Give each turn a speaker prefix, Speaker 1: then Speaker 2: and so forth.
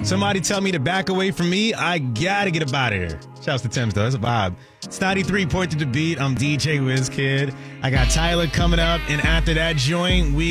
Speaker 1: Somebody tell me to back away from me. I gotta get up out of here. Shouts to Tim's, though. It's a vibe. It's 93 Point to the Beat. I'm DJ WizKid. I got Tyler coming up, and after that joint, we